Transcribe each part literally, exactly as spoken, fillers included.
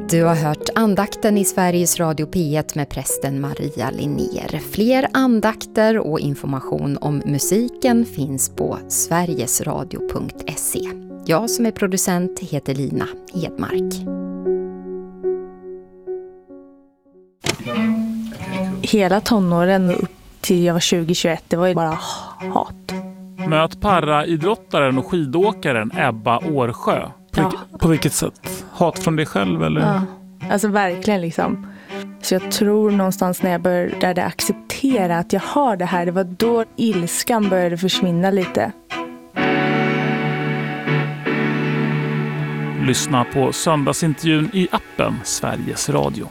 Du har hört andakten i Sveriges Radio P ett med prästen Maria Linnér. Fler andakter och information om musiken finns på sverigesradio punkt se. Jag som är producent heter Lina Hedmark. Hela tonåren upp till jag var tjugo tjugoett, det var ju bara hat. Möt para-idrottaren och skidåkaren Ebba Årsjö. På, ja. vilket, på vilket sätt? Hat från dig själv eller? Ja, alltså verkligen liksom. Så jag tror någonstans när jag började acceptera att jag har det här, det var då ilskan började försvinna lite. Lyssna på söndagsintervjun i appen Sveriges Radio.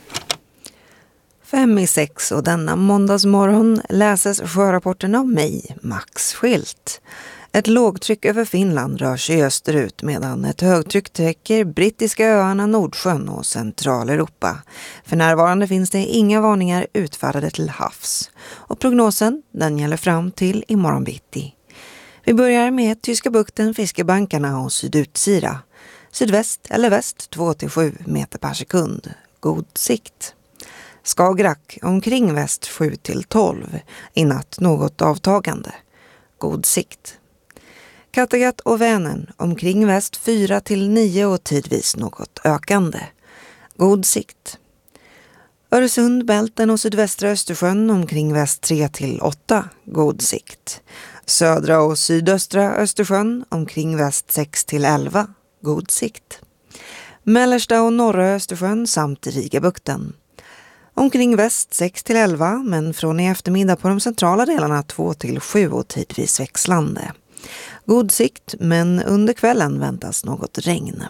Fem i sex och denna måndagsmorgon läses sjörapporten av mig, Max Schilt. Ett lågtryck över Finland rör sig österut medan ett högtryck täcker brittiska öarna Nordsjön och Centraleuropa. För närvarande finns det inga varningar utfärdade till havs. Och prognosen den gäller fram till imorgon bitti. Vi börjar med Tyska bukten, fiskebankarna och sydutsira. Sydväst eller väst två till sju meter per sekund. God sikt. Skagerrak omkring väst sju till tolv. I natt något avtagande. God sikt. Kattegatt och Vänern omkring väst fyra till nio och tidvis något ökande. God sikt. Öresund, Bälten och sydvästra Östersjön omkring väst tre till åtta. God sikt. Södra och sydöstra Östersjön omkring väst sex till elva. God sikt. Mellersta och norra Östersjön samt Rigabukten. Omkring väst sex till elva, men från i eftermiddag på de centrala delarna två till sju och tidvis växlande. God sikt, men under kvällen väntas något regn.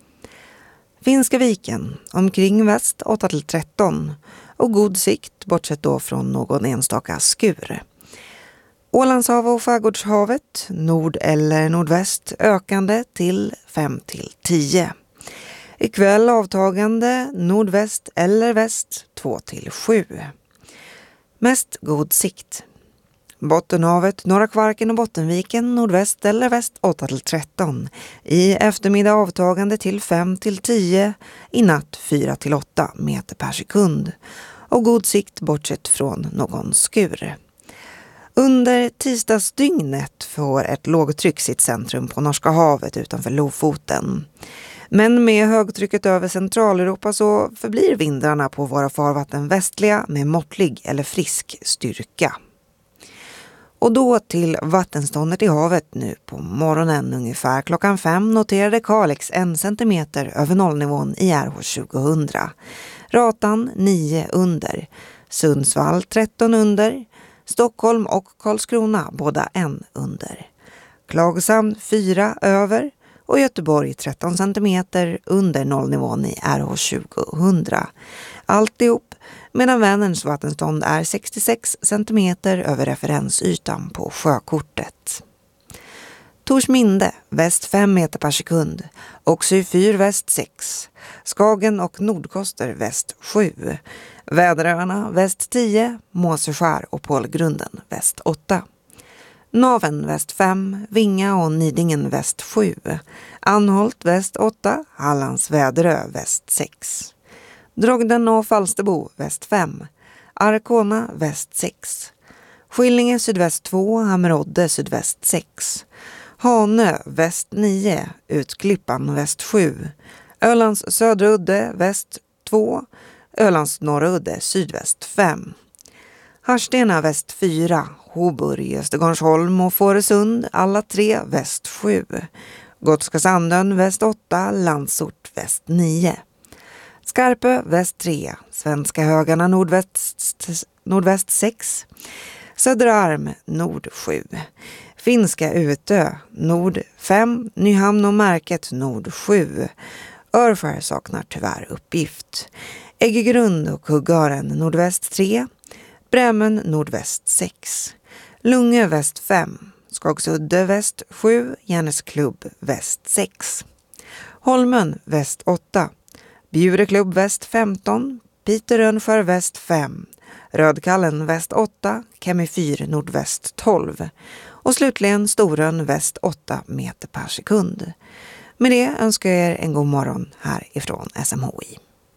Finska viken, omkring väst åtta till tretton och god sikt, bortsett då från någon enstaka skur. Ålandshav och Skärgårdshavet, nord eller nordväst, ökande till fem till tio. Ikväll avtagande nordväst eller väst två till sju. Mest god sikt. Bottenhavet, Norra Kvarken och Bottenviken, nordväst eller väst åtta till tretton. I eftermiddag avtagande till fem till tio. I natt fyra till åtta meter per sekund. Och god sikt bortsett från någon skur. Under tisdagsdygnet får ett lågtryck sitt centrum på Norska havet utanför Lofoten. Men med högtrycket över Centraleuropa så förblir vindarna på våra farvatten västliga med måttlig eller frisk styrka. Och då till vattenståndet i havet nu på morgonen ungefär klockan fem noterade Kalix en centimeter över nollnivån i R H tjugohundra. Ratan nio under, Sundsvall tretton under, Stockholm och Karlskrona båda en under. Klagshamn fyra över och Göteborg tretton centimeter under nollnivån i R H tjugohundra. Alltihop medan Vänerns vattenstånd är sextiosex centimeter över referensytan på sjökortet. Torsminde, väst fem meter per sekund. Oxyfyr väst sex. Skagen och Nordkoster väst sju. Väderöarna väst tio. Måseskär och Pålgrunden väst åtta. Naven väst fem. Vinga och Nidingen väst sju. Anholt väst åtta. Hallands Väderö väst sex. Drogden och Falsterbo väst fem. Arkona väst sex. Skillinge sydväst två. Hammerodde sydväst sex. Hanö väst nio. Utklippan väst sju. Ölands södra udde väst två. Ölands norra udde sydväst fem. Harstena väst fyra. Hoburg, Östergarnsholm och Fårösund alla tre väst sju. Gotska Sandön väst åtta. Landsort väst nio. Skarpö väst tre. Svenska högarna nordväst, nordväst sex. Söderarm nord sju. Finska Utö nord fem. Nyhamn och Märket nord sju. Örskär saknar tyvärr uppgift. Äggegrund och Kuggaren nordväst tre. Brämön nordväst sex. Lungö väst fem. Skagsudde väst sju. Järnesklubb väst sex. Holmön väst åtta. Bjureklubb väst femton. Piterönskär väst fem. Rödkallen väst åtta. Kemifyr nordväst tolv. Och slutligen Storön väst åtta meter per sekund. Med det önskar jag er en god morgon härifrån S M H I.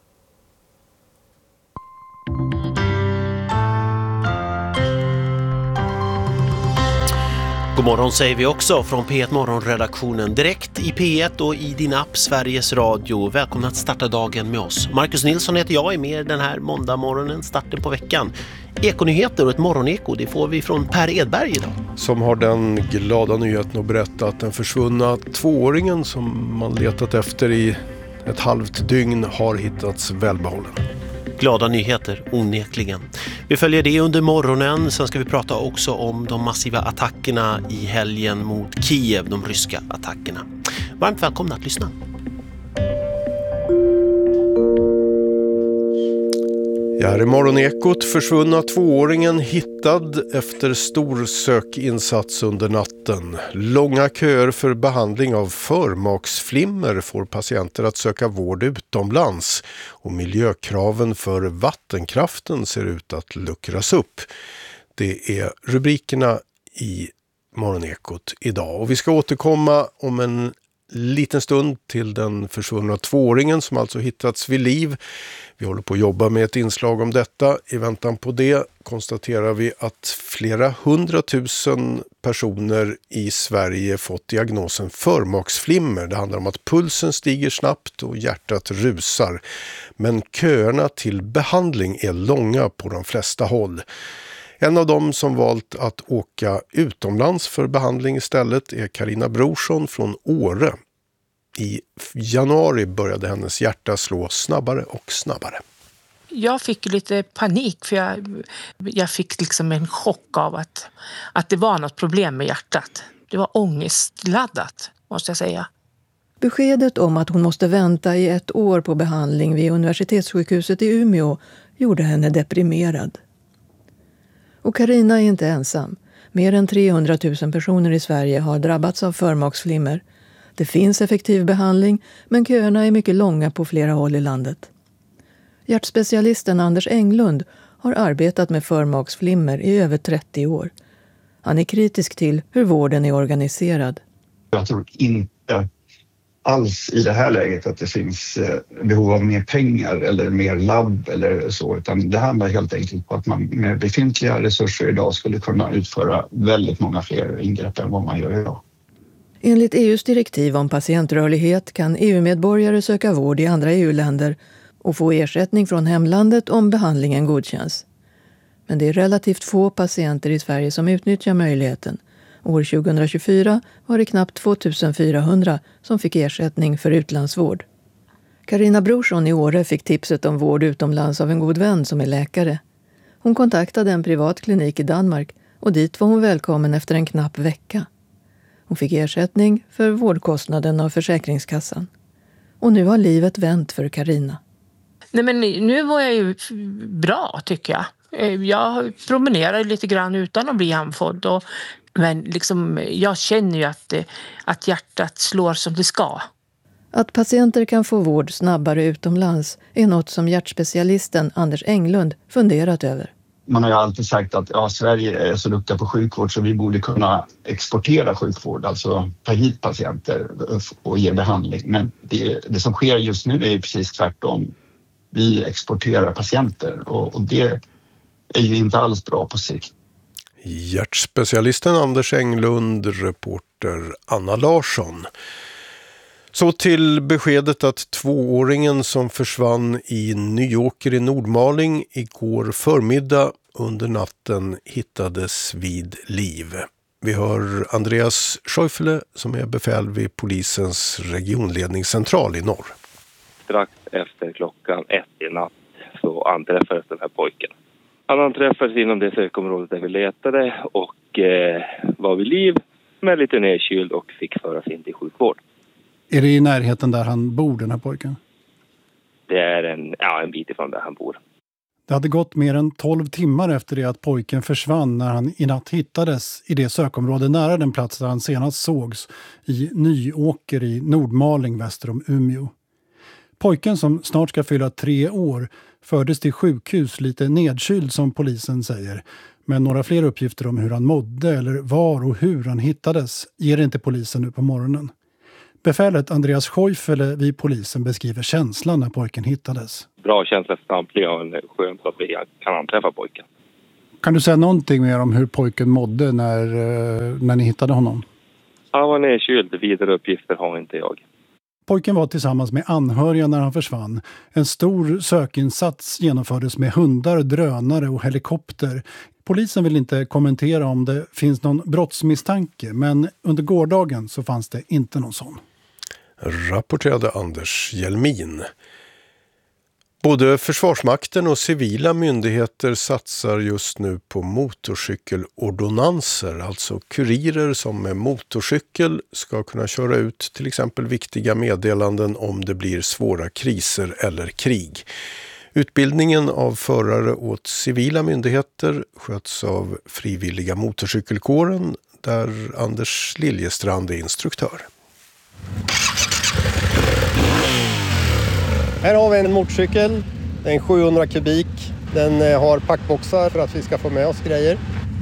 God morgon säger vi också från P ett Morgonredaktionen, direkt i P ett och i din app Sveriges Radio. Välkomna att starta dagen med oss. Marcus Nilsson heter jag, är med den här måndag morgonen, starten på veckan. Ekonyheter och ett morgoneko, det får vi från Per Edberg idag. Som har den glada nyheten att berätta att den försvunna tvååringen som man letat efter i ett halvt dygn har hittats välbehållen. Glada nyheter, onekligen. Vi följer det under morgonen. Sen ska vi prata också om de massiva attackerna i helgen mot Kiev, de ryska attackerna. Varmt välkomna att lyssna. Ja, här är morgonekot. Försvunna tvååringen hittad efter stor sökinsats under natten. Långa köer för behandling av förmaksflimmer får patienter att söka vård utomlands. Och miljökraven för vattenkraften ser ut att luckras upp. Det är rubrikerna i morgonekot idag. Och vi ska återkomma om en liten stund till den försvunna tvååringen som alltså hittats vid liv. Vi håller på att jobba med ett inslag om detta. I väntan på det konstaterar vi att flera hundratusen personer i Sverige fått diagnosen förmaksflimmer. Det handlar om att pulsen stiger snabbt och hjärtat rusar. Men köerna till behandling är långa på de flesta håll. En av dem som valt att åka utomlands för behandling istället är Carina Brorsson från Åre. I januari började hennes hjärta slå snabbare och snabbare. Jag fick lite panik för jag, jag fick liksom en chock av att, att det var något problem med hjärtat. Det var ångestladdat, måste jag säga. Beskedet om att hon måste vänta i ett år på behandling vid universitetssjukhuset i Umeå gjorde henne deprimerad. Och Carina är inte ensam. Mer än trehundratusen personer i Sverige har drabbats av förmaksflimmer. Det finns effektiv behandling, men köerna är mycket långa på flera håll i landet. Hjärtspecialisten Anders Englund har arbetat med förmaksflimmer i över trettio år. Han är kritisk till hur vården är organiserad. Jag tror inte alls i det här läget att det finns behov av mer pengar eller mer labb eller så, utan det handlar helt enkelt på att man med befintliga resurser idag skulle kunna utföra väldigt många fler ingrepp än vad man gör idag. Enligt E U:s direktiv om patientrörlighet kan E U-medborgare söka vård i andra E U-länder och få ersättning från hemlandet om behandlingen godkänns. Men det är relativt få patienter i Sverige som utnyttjar möjligheten. År tjugohundratjugofyra var det knappt tvåtusenfyrahundra som fick ersättning för utlandsvård. Carina Brorsson i Åre fick tipset om vård utomlands av en god vän som är läkare. Hon kontaktade en privat klinik i Danmark och dit var hon välkommen efter en knapp vecka. Hon fick ersättning för vårdkostnaden av Försäkringskassan. Och nu har livet vänt för Carina. Nej, men nu var jag ju bra, tycker jag. Jag promenerar lite grann utan att bli andfådd. Och, men liksom, jag känner ju att, att hjärtat slår som det ska. Att patienter kan få vård snabbare utomlands är något som hjärtspecialisten Anders Englund funderat över. Man har ju alltid sagt att ja, Sverige är så duktiga på sjukvård så vi borde kunna exportera sjukvård, alltså ta hit patienter och ge behandling. Men det, det som sker just nu är precis tvärtom. Vi exporterar patienter och, och det är ju inte alls bra på sikt. Hjärtspecialisten Anders Englund, reporter Anna Larsson. Så till beskedet att tvååringen som försvann i Nyåker i Nordmaling igår förmiddag under natten hittades vid liv. Vi hör Andreas Schäufele som är befäl vid polisens regionledningscentral i norr. Strax efter klockan ett i natt så anträffades den här pojken. Han anträffades inom det sökområdet där vi letade och eh, var vid liv med lite nedkyld och fick föras in till sjukvård. Är det i närheten där han bor, den här pojken? Det är en, ja, en bit ifrån där han bor. Det hade gått mer än tolv timmar efter det att pojken försvann när han i natt hittades i det sökområde nära den plats där han senast sågs, i Nyåker i Nordmaling väster om Umeå. Pojken, som snart ska fylla tre år, fördes till sjukhus lite nedkyld som polisen säger. Men några fler uppgifter om hur han mådde eller var och hur han hittades ger inte polisen nu på morgonen. Befälet Andreas Scheufele vid polisen beskriver känslan när pojken hittades. Bra känsla för samtliga och skönt att vi kan anträffa pojken. Kan du säga någonting mer om hur pojken mådde när, när ni hittade honom? Han var nedkyld, vidare uppgifter har inte jag. Pojken var tillsammans med anhöriga när han försvann. En stor sökinsats genomfördes med hundar, drönare och helikopter. Polisen vill inte kommentera om det finns någon brottsmisstanke, men under gårdagen så fanns det inte någon sån. Rapporterade Anders Hjelmin. Både Försvarsmakten och civila myndigheter satsar just nu på motorcykelordonanser, alltså kurirer som med motorcykel ska kunna köra ut till exempel viktiga meddelanden om det blir svåra kriser eller krig. Utbildningen av förare åt civila myndigheter sköts av frivilliga motorcykelkåren där Anders Liljestrand är instruktör. Här har vi en motorcykel, en sjuhundra kubik. Den har packboxar för att vi ska få med oss grejer.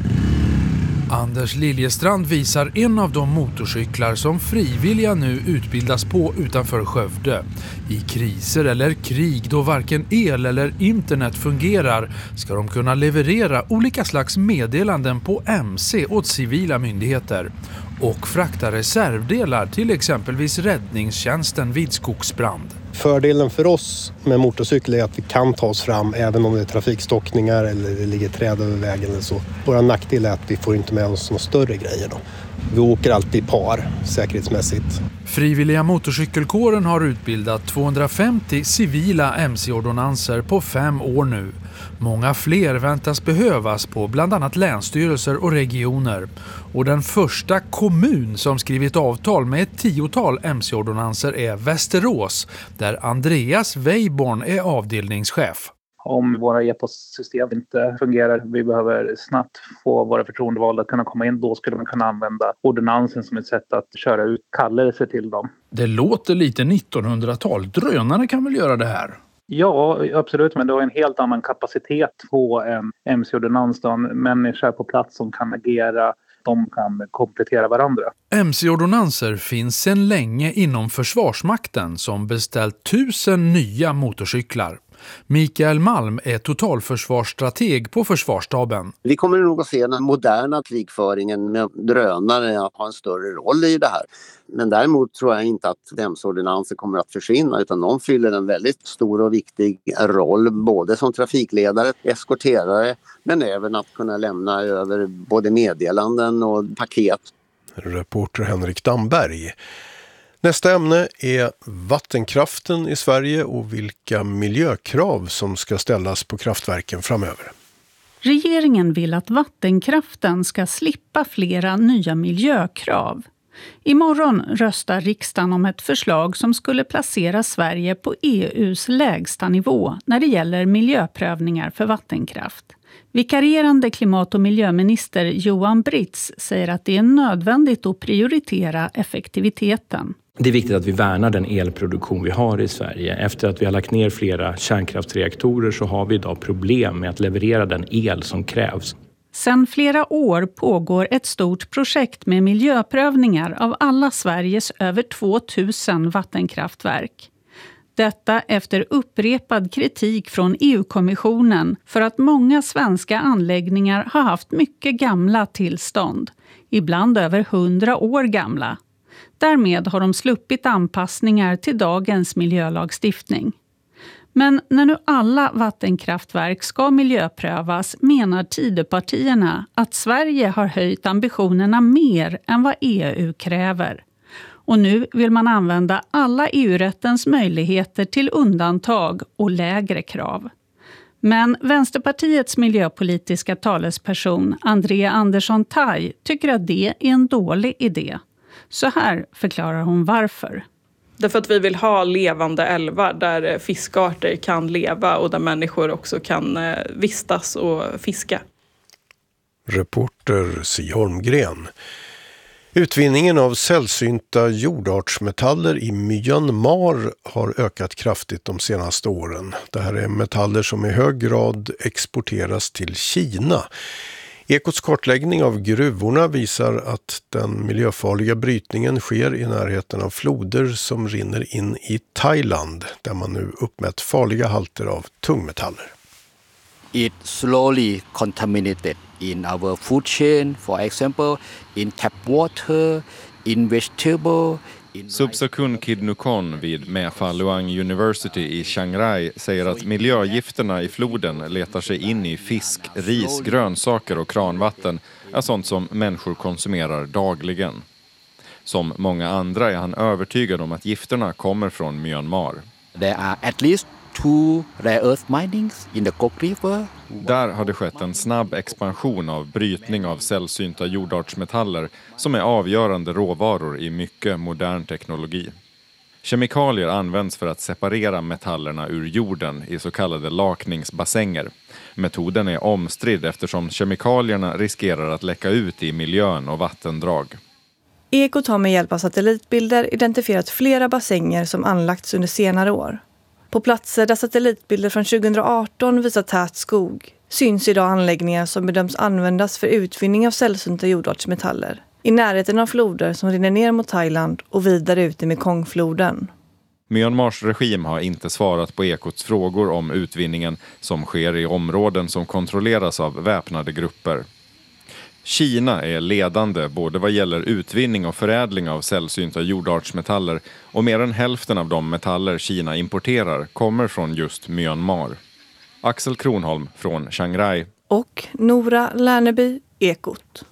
Anders Liljestrand visar en av de motorcyklar som frivilliga nu utbildas på utanför Skövde. I kriser eller krig då varken el eller internet fungerar ska de kunna leverera olika slags meddelanden på M C åt civila myndigheter och frakta reservdelar till exempelvis räddningstjänsten vid skogsbrand. Fördelen för oss med motorcykel är att vi kan ta oss fram även om det är trafikstockningar eller det ligger träd över vägen eller så. Våra nackdel är att vi får inte med oss några större grejer då. Vi åker alltid i par säkerhetsmässigt. Frivilliga motorcykelkåren har utbildat tvåhundrafemtio civila M C-ordonanser på fem år nu. Många fler väntas behövas på bland annat länsstyrelser och regioner. Och den första kommun som skrivit avtal med ett tiotal M C-ordonanser är Västerås, där Andreas Weiborn är avdelningschef. Om våra e-postsystem inte fungerar, vi behöver snabbt få våra förtroendevalda att kunna komma in, då skulle man kunna använda ordonansen som ett sätt att köra ut kallelser till dem. Det låter lite nittonhundratal. Drönare kan väl göra det här? Ja, absolut, men det är en helt annan kapacitet på en M C-ordonans då. En människa på plats som kan agera, de kan komplettera varandra. M C-ordonanser finns sedan länge inom Försvarsmakten som beställt tusen nya motorcyklar. Mikael Malm är totalförsvarsstrateg på Försvarsstaben. Vi kommer nog att se den moderna krigföringen med drönare att ha en större roll i det här. Men däremot tror jag inte att M C-ordonanser kommer att försvinna, utan de fyller en väldigt stor och viktig roll både som trafikledare, eskorterare, men även att kunna lämna över både meddelanden och paket. Reporter Henrik Damberg. Nästa ämne är vattenkraften i Sverige och vilka miljökrav som ska ställas på kraftverken framöver. Regeringen vill att vattenkraften ska slippa flera nya miljökrav. Imorgon röstar riksdagen om ett förslag som skulle placera Sverige på E U:s lägsta nivå när det gäller miljöprövningar för vattenkraft. Vikarierande klimat- och miljöminister Johan Britz säger att det är nödvändigt att prioritera effektiviteten. Det är viktigt att vi värnar den elproduktion vi har i Sverige. Efter att vi har lagt ner flera kärnkraftsreaktorer så har vi idag problem med att leverera den el som krävs. Sedan flera år pågår ett stort projekt med miljöprövningar av alla Sveriges över tvåtusen vattenkraftverk. Detta efter upprepad kritik från E U-kommissionen för att många svenska anläggningar har haft mycket gamla tillstånd, ibland över hundra år gamla. Därmed har de sluppit anpassningar till dagens miljölagstiftning. Men när nu alla vattenkraftverk ska miljöprövas menar Tidöpartierna att Sverige har höjt ambitionerna mer än vad E U kräver. Och nu vill man använda alla E U-rättens möjligheter till undantag och lägre krav. Men Vänsterpartiets miljöpolitiska talesperson Andrea Andersson Taj tycker att det är en dålig idé. Så här förklarar hon varför. Därför att vi vill ha levande älvar där fiskarter kan leva och där människor också kan vistas och fiska. Reporter Si Holmgren. Utvinningen av sällsynta jordartsmetaller i Myanmar har ökat kraftigt de senaste åren. Det här är metaller som i hög grad exporteras till Kina. Ekots kartläggning av gruvorna visar att den miljöfarliga brytningen sker i närheten av floder som rinner in i Thailand, där man nu uppmätt farliga halter av tungmetaller. It slowly contaminated in our food chain, for example, in tap water, in vegetable. Subsakun Kidnukon vid Mefa Luang University i Chiang Rai säger att miljögifterna i floden letar sig in i fisk, ris, grönsaker och kranvatten är sånt som människor konsumerar dagligen. Som många andra är han övertygad om att gifterna kommer från Myanmar. There are at least two rare earth minings in the Kok River. Där har det skett en snabb expansion av brytning av sällsynta jordartsmetaller som är avgörande råvaror i mycket modern teknologi. Kemikalier används för att separera metallerna ur jorden i så kallade lakningsbassänger. Metoden är omstridd eftersom kemikalierna riskerar att läcka ut i miljön och vattendrag. Ekot har med hjälp av satellitbilder identifierat flera bassänger som anlagts under senare år. På platser där satellitbilder från tjugoarton visar tät skog syns idag anläggningar som bedöms användas för utvinning av sällsynta jordartsmetaller i närheten av floder som rinner ner mot Thailand och vidare ut i Mekongfloden. Myanmars regim har inte svarat på Ekots frågor om utvinningen som sker i områden som kontrolleras av väpnade grupper. Kina är ledande både vad gäller utvinning och förädling av sällsynta jordartsmetaller och mer än hälften av de metaller Kina importerar kommer från just Myanmar. Axel Kronholm från Chiang Rai. Och Nora Lärneby, Ekot.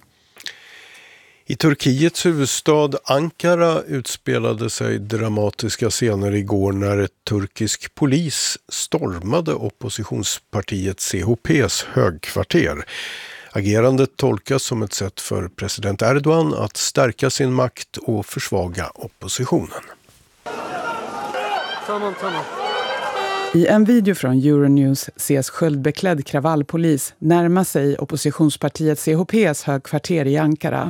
I Turkiets huvudstad Ankara utspelade sig dramatiska scener igår när ett turkisk polis stormade oppositionspartiet C H P:s högkvarter. Agerandet tolkas som ett sätt för president Erdogan att stärka sin makt och försvaga oppositionen. I en video från Euronews ses sköldbeklädd kravallpolis närma sig oppositionspartiet C H P:s högkvarter i Ankara.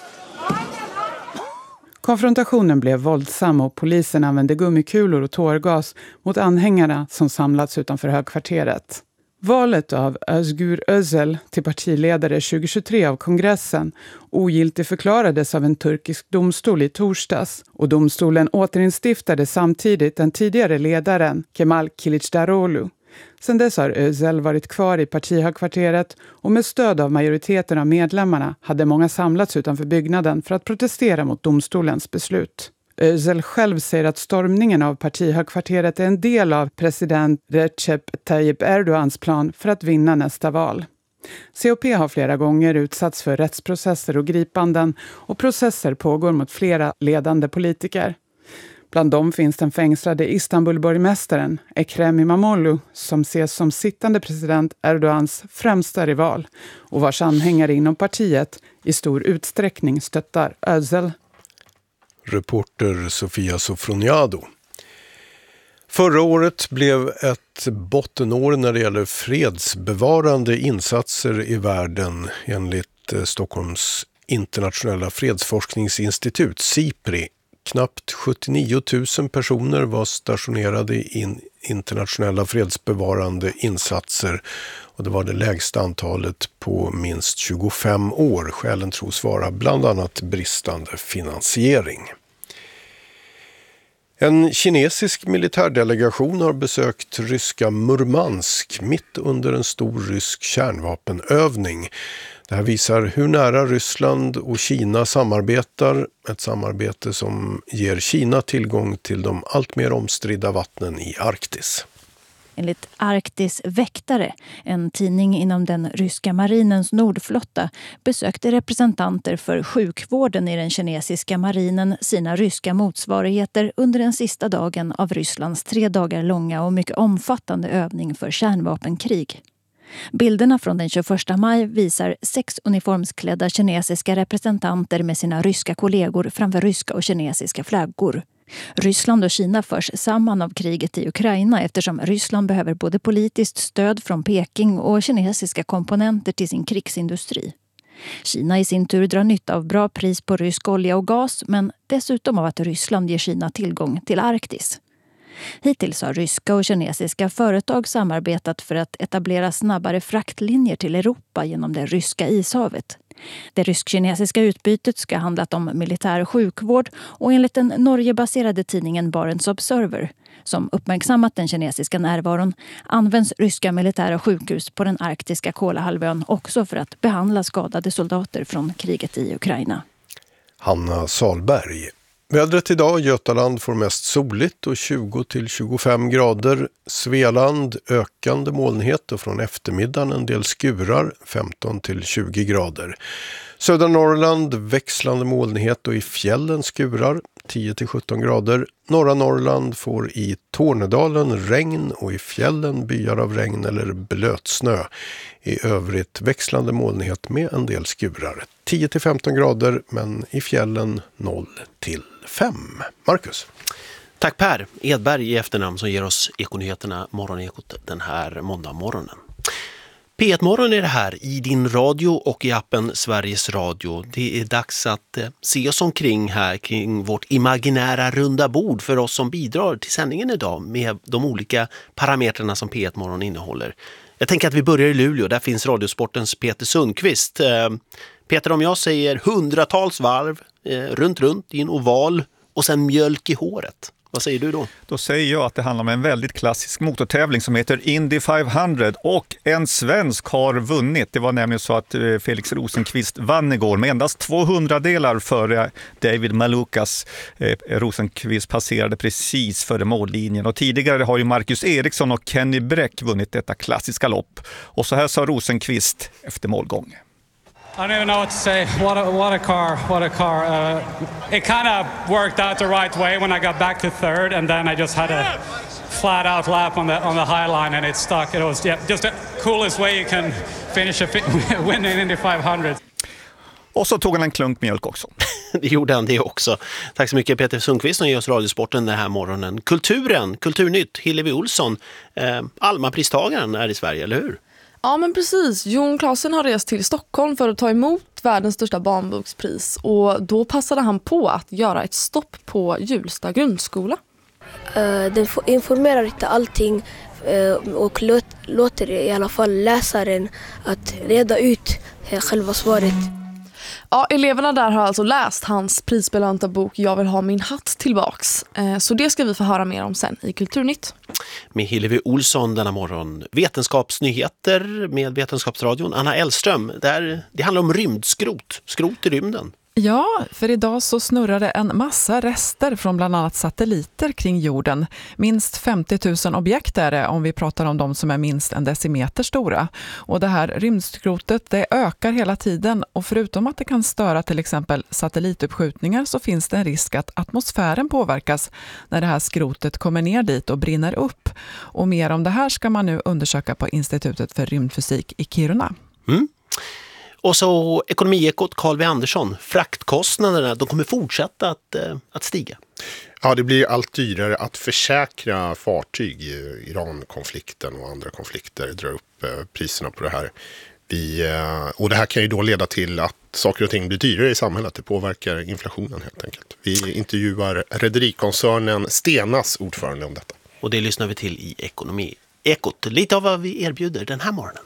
Konfrontationen blev våldsam och polisen använde gummikulor och tårgas mot anhängarna som samlats utanför högkvarteret. Valet av Özgür Özel till partiledare tjugohundratjugotre av kongressen ogiltigt förklarades av en turkisk domstol i torsdags och domstolen återinstiftade samtidigt den tidigare ledaren Kemal Kılıçdaroğlu. Sedan dess har Özel varit kvar i partihögkvarteret och med stöd av majoriteten av medlemmarna hade många samlats utanför byggnaden för att protestera mot domstolens beslut. Özel själv säger att stormningen av partihögkvarteret är en del av president Recep Tayyip Erdogans plan för att vinna nästa val. C H P har flera gånger utsatts för rättsprocesser och gripanden och processer pågår mot flera ledande politiker. Bland dem finns den fängslade Istanbulborgmästaren Ekrem İmamoğlu som ses som sittande president Erdogans främsta rival och vars anhängare inom partiet i stor utsträckning stöttar Özel. Reporter Sofia Sofroniado. Förra året blev ett bottenår när det gäller fredsbevarande insatser i världen enligt Stockholms internationella fredsforskningsinstitut SIPRI. Knappt sjuttionio tusen personer var stationerade i internationella fredsbevarande insatser och det var det lägsta antalet på minst tjugofem år. Skälen tros vara bland annat bristande finansiering. En kinesisk militärdelegation har besökt ryska Murmansk mitt under en stor rysk kärnvapenövning. Det här visar hur nära Ryssland och Kina samarbetar, ett samarbete som ger Kina tillgång till de allt mer omstridda vattnen i Arktis. Enligt Arktis väktare, en tidning inom den ryska marinens nordflotta, besökte representanter för sjukvården i den kinesiska marinen sina ryska motsvarigheter under den sista dagen av Rysslands tre dagar långa och mycket omfattande övning för kärnvapenkrig. Bilderna från den tjugoförsta maj visar sex uniformsklädda kinesiska representanter med sina ryska kollegor framför ryska och kinesiska flaggor. Ryssland och Kina förs samman av kriget i Ukraina eftersom Ryssland behöver både politiskt stöd från Peking och kinesiska komponenter till sin krigsindustri. Kina i sin tur drar nytta av bra pris på rysk olja och gas men dessutom av att Ryssland ger Kina tillgång till Arktis. Hittills har ryska och kinesiska företag samarbetat för att etablera snabbare fraktlinjer till Europa genom det ryska ishavet. Det rysk-kinesiska utbytet ska ha handlat om militär sjukvård och enligt den Norgebaserade tidningen Barents Observer, som uppmärksammat den kinesiska närvaron, används ryska militära sjukhus på den arktiska Kolahalvön också för att behandla skadade soldater från kriget i Ukraina. Hanna Salberg. Vädret idag: Götaland får mest soligt och tjugo till tjugofem grader. Svealand ökande molnighet och från eftermiddagen en del skurar, femton till tjugo grader. Södra Norrland växlande molnighet och i fjällen skurar, tio till sjutton grader. Norra Norrland får i Tornedalen regn och i fjällen byar av regn eller blötsnö. I övrigt växlande molnighet med en del skurar, tio till femton grader, men i fjällen noll till fem. Marcus. Tack Per Edberg i efternamn som ger oss Ekonyheterna Morgonekot den här måndag morgonen. P ett-morgon är det här i din radio och i appen Sveriges Radio. Det är dags att eh, se oss omkring här kring vårt imaginära runda bord för oss som bidrar till sändningen idag med de olika parametrarna som P ett-morgon innehåller. Jag tänker att vi börjar i Luleå, där finns Radiosportens Peter Sundqvist. Eh, Peter, om jag säger hundratals varv eh, runt runt i en oval och sen mjölk i håret. Vad säger du då? Då säger jag att det handlar om en väldigt klassisk motortävling som heter Indy femhundra och en svensk har vunnit. Det var nämligen så att Felix Rosenqvist vann igår med endast tvåhundra delar före David Malukas. Rosenqvist passerade precis före mållinjen och tidigare har ju Marcus Eriksson och Kenny Bräck vunnit detta klassiska lopp. Och så här sa Rosenqvist efter målgång. I don't even know what to say. What a, what a car, what a car. Uh, it kind of worked out the right way when I got back to third, and then I just had a flat out lap on the on the high line and it stuck. It was yeah, just the coolest way you can finish a win in Indy femhundra. Och så tog han en klunk mjölk också. Det gjorde han det också. Tack så mycket Peter Sundqvist som ger oss Radiosporten den här morgonen. Kulturen, Kulturnytt, Hillevi Olsson, eh, Alma-pristagaren är i Sverige, eller hur? Ja, men precis. Jon Claesen har rest till Stockholm för att ta emot världens största barnbokspris. Och då passade han på att göra ett stopp på Hjulsta grundskola. Uh, den informerar inte allting uh, och låt, låter i alla fall läsaren att reda ut uh, själva svaret. Ja, eleverna där har alltså läst hans prisbelönta bok Jag vill ha min hatt tillbaks. Så det ska vi få höra mer om sen i Kulturnytt. Med Hillevi Olsson denna morgon. Vetenskapsnyheter med Vetenskapsradion. Anna Ellström, där det handlar om rymdskrot. Skrot i rymden. Ja, för idag så snurrade en massa rester från bland annat satelliter kring jorden. Minst femtio tusen objekt är det om vi pratar om de som är minst en decimeter stora. Och det här rymdskrotet det ökar hela tiden och förutom att det kan störa till exempel satellituppskjutningar så finns det en risk att atmosfären påverkas när det här skrotet kommer ner dit och brinner upp. Och mer om det här ska man nu undersöka på Institutet för rymdfysik i Kiruna. Mm. Och så ekonomiekot Carl V. Andersson. Fraktkostnaderna, de kommer fortsätta att, eh, att stiga. Ja, det blir allt dyrare att försäkra fartyg. Iran-konflikten och andra konflikter drar upp eh, priserna på det här. Vi, eh, och det här kan ju då leda till att saker och ting blir dyrare i samhället. Det påverkar inflationen helt enkelt. Vi intervjuar rederikoncernen Stenas ordförande om detta. Och det lyssnar vi till i Ekonomiekot. Lite av vad vi erbjuder den här morgonen.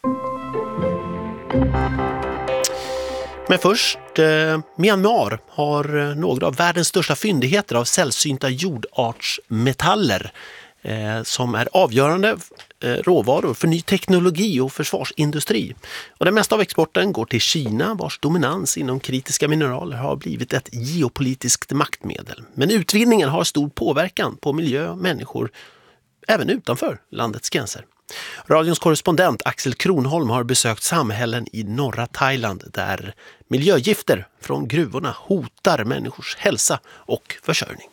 Men först, eh, Myanmar har några av världens största fyndigheter av sällsynta jordartsmetaller eh, som är avgörande eh, råvaror för ny teknologi och försvarsindustri. Och det mesta av exporten går till Kina vars dominans inom kritiska mineraler har blivit ett geopolitiskt maktmedel. Men utvinningen har stor påverkan på miljö och människor även utanför landets gränser. Radions korrespondent Axel Kronholm har besökt samhällen i norra Thailand där miljögifter från gruvorna hotar människors hälsa och försörjning.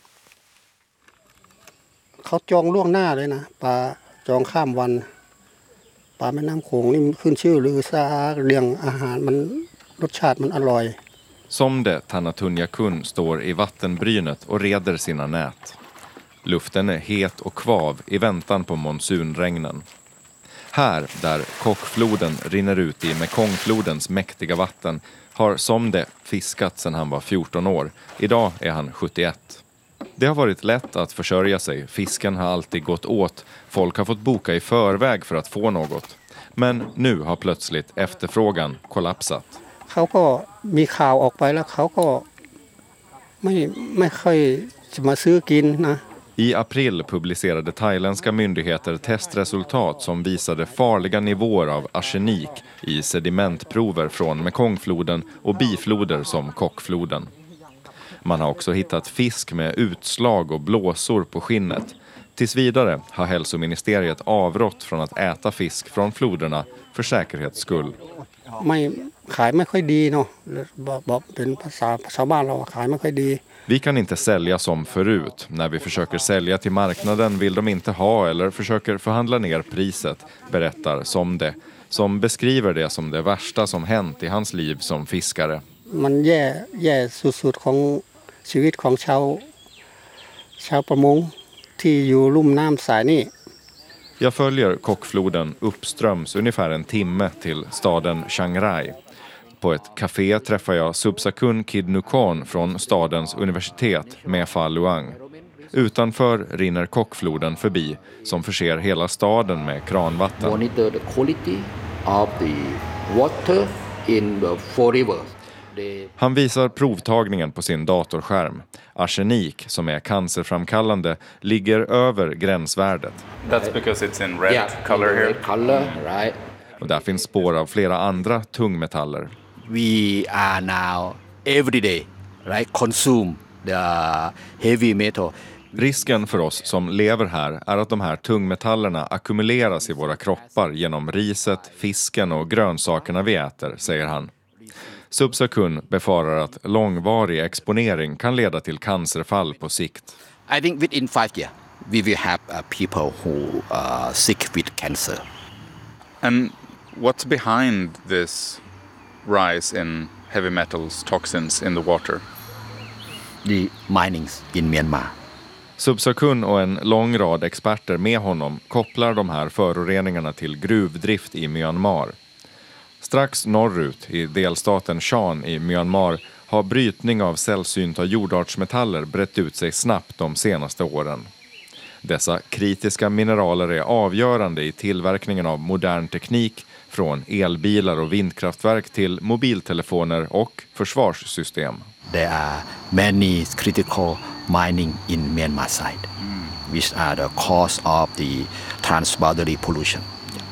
เขาจองล่วงหน้าเลยนะปลาจองข้ามวันปลาแม่น้ำโขงนี่ขึ้นชื่อลือซาเรื่องอาหารมันรสชาติมันอร่อย Somde Tanatunjakun står i vattenbrynet och reder sina nät. Luften är het och kvav i väntan på monsunregnen. Här, där Kokfloden rinner ut i Mekongflodens mäktiga vatten, har Somde fiskat sedan han var fjorton år. Idag är han sjuttioett. Det har varit lätt att försörja sig. Fisken har alltid gått åt. Folk har fått boka i förväg för att få något. Men nu har plötsligt efterfrågan kollapsat. เขาก็มีข่าวออกไปแล้วเขาก็ไม่ไม่ค่อยจะมาซื้อกินนะ I april publicerade thailändska myndigheter testresultat som visade farliga nivåer av arsenik i sedimentprover från Mekongfloden och bifloder som Kokfloden. Man har också hittat fisk med utslag och blåsor på skinnet. Tills vidare har hälsoministeriet avrått från att äta fisk från floderna för säkerhets skull. ไม่ขายไม่ค่อยดีเนาะบอกเป็นภาษาชาวบ้านเราขายไม่ค่อยดี Vi kan inte sälja som förut. När vi försöker sälja till marknaden vill de inte ha eller försöker förhandla ner priset, berättar Somde, som beskriver det som det värsta som hänt i hans liv som fiskare. มันแย่แย่สุดๆของชีวิตของชาวชาวประมงที่อยู่ลุ่มน้ำสายนี่ Jag följer Kokfloden uppströms ungefär en timme till staden Chiang Rai. På ett café träffar jag Subsakun Kidnukon från stadens universitet med Pha Luang. Utanför rinner Kokfloden förbi som förser hela staden med kranvatten. Monitor the quality of the water in the four rivers. Han visar provtagningen på sin datorskärm. Arsenik, som är cancerframkallande, ligger över gränsvärdet. That's because it's in red yeah, color here. Red color, right. Och där finns spår av flera andra tungmetaller. We are now every day, right, consume the heavy metal. Risken för oss som lever här är att de här tungmetallerna ackumuleras i våra kroppar genom riset, fisken och grönsakerna vi äter, säger han. Subsakun befarar att långvarig exponering kan leda till cancerfall på sikt. I think within five years we will have uh, people who are sick with cancer. And what's behind this rise in heavy metals, toxins in the water? The minings in Myanmar. Subsakun och en lång rad experter med honom kopplar de här föroreningarna till gruvdrift i Myanmar. Strax norrut i delstaten Shan i Myanmar har brytning av sällsynta jordartsmetaller brett ut sig snabbt de senaste åren. Dessa kritiska mineraler är avgörande i tillverkningen av modern teknik, från elbilar och vindkraftverk till mobiltelefoner och försvarssystem. There are many critical mining in Myanmar side, which are the cause of the transboundary pollution.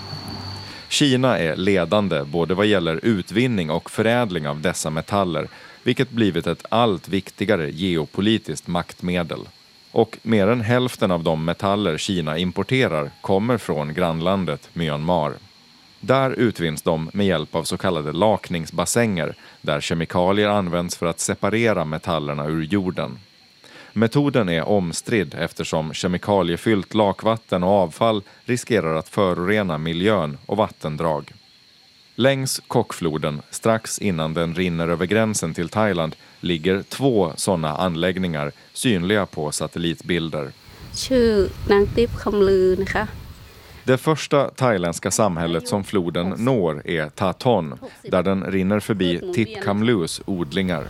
Kina är ledande både vad gäller utvinning och förädling av dessa metaller, vilket blivit ett allt viktigare geopolitiskt maktmedel. Och mer än hälften av de metaller Kina importerar kommer från grannlandet Myanmar. Där utvinns de med hjälp av så kallade lakningsbassänger, där kemikalier används för att separera metallerna ur jorden. Metoden är omstridd eftersom kemikaliefyllt lakvatten och avfall riskerar att förorena miljön och vattendrag. Längs Kokfloden, strax innan den rinner över gränsen till Thailand, ligger två sådana anläggningar synliga på satellitbilder. Det första thailändska samhället som floden når är Ta Ton, där den rinner förbi Tip Kamlus odlingar.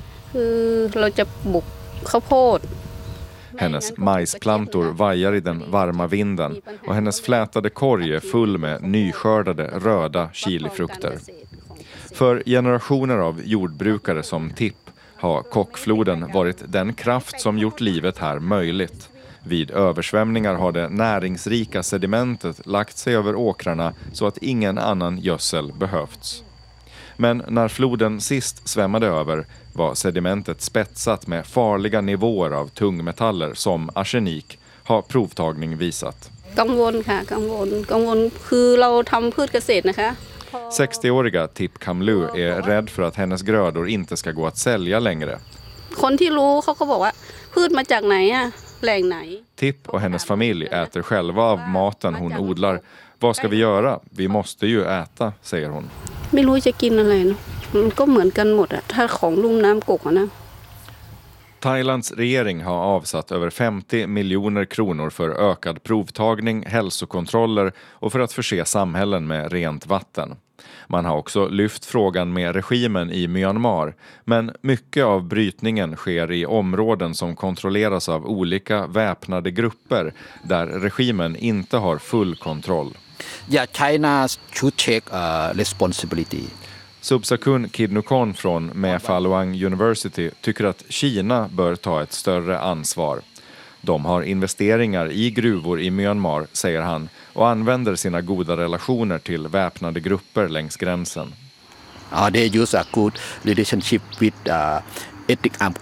Hennes majsplantor vajar i den varma vinden och hennes flätade korg är full med nyskördade röda chilifrukter. För generationer av jordbrukare som Tip har Kokfloden varit den kraft som gjort livet här möjligt. Vid översvämningar har det näringsrika sedimentet lagt sig över åkrarna så att ingen annan gödsel behövts. Men när floden sist svämmade över var sedimentet spetsat med farliga nivåer av tungmetaller som arsenik, har provtagning visat. sextioåriga Tip Kamlu är rädd för att hennes grödor inte ska gå att sälja längre. Tip och hennes familj äter själva av maten hon odlar. Vad ska vi göra? Vi måste ju äta, säger hon. Thailands regering har avsatt över femtio miljoner kronor för ökad provtagning, hälsokontroller och för att förse samhällen med rent vatten. Man har också lyft frågan med regimen i Myanmar, men mycket av brytningen sker i områden som kontrolleras av olika väpnade grupper där regimen inte har full kontroll. Yeah, China should take uh, responsibility. Subsakun Kidnukon från Mefalwang University tycker att Kina bör ta ett större ansvar. De har investeringar i gruvor i Myanmar, säger han, och använder sina goda relationer till väpnade grupper längs gränsen. Uh, they use a good relationship with uh, ethnic armed